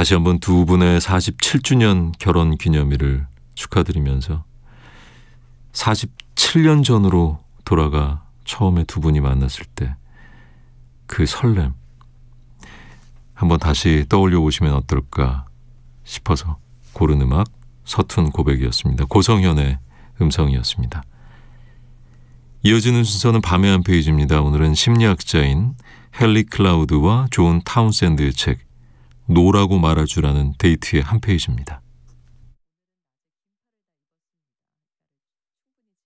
다시 한번 두 분의 47주년 결혼 기념일을 축하드리면서 47년 전으로 돌아가 처음에 두 분이 만났을 때 그 설렘 한번 다시 떠올려 보시면 어떨까 싶어서 고른 음악 서툰 고백이었습니다. 고성현의 음성이었습니다. 이어지는 순서는 밤의 한 페이지입니다. 오늘은 심리학자인 헨리 클라우드와 존 타운샌드의 책 노라고 말아주라는 데이트의 한 페이지입니다.